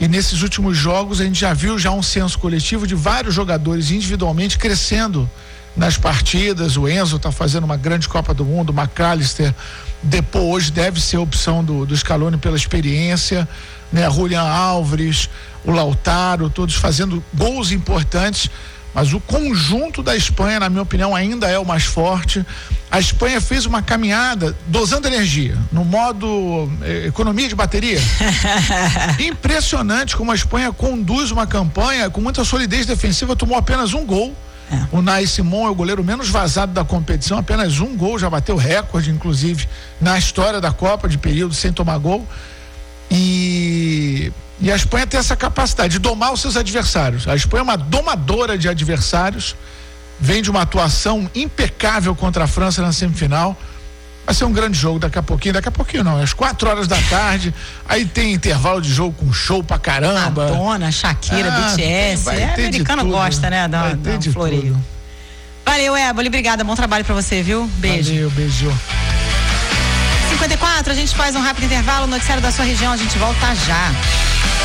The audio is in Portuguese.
E nesses últimos jogos a gente já viu um senso coletivo de vários jogadores individualmente crescendo nas partidas. O Enzo está fazendo uma grande Copa do Mundo, o McAllister, depois hoje deve ser a opção do Scaloni pela experiência, né? Julián Álvares, o Lautaro, todos fazendo gols importantes, mas o conjunto da Espanha, na minha opinião, ainda é o mais forte. A Espanha fez uma caminhada dosando energia, no modo economia de bateria. Impressionante como a Espanha conduz uma campanha com muita solidez defensiva, tomou apenas um gol. O Unai Simón é o goleiro menos vazado da competição, apenas um gol, já bateu recorde, inclusive, na história da Copa, de período sem tomar gol. E a Espanha tem essa capacidade de domar os seus adversários. A Espanha é uma domadora de adversários, vem de uma atuação impecável contra a França na semifinal. Vai ser um grande jogo daqui a pouquinho não, às 4 da tarde, aí tem intervalo de jogo com show pra caramba. Madonna, Shakira, BTS, americano gosta, né, da floreio. Valeu, Éboli, obrigada, bom trabalho pra você, viu? Beijo. Valeu, beijo. 54, a gente faz um rápido intervalo, noticiário da sua região, a gente volta já.